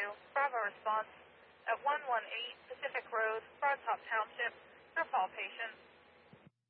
Bravo response at 118 Pacific Road, Broad Top Township, for fall patients.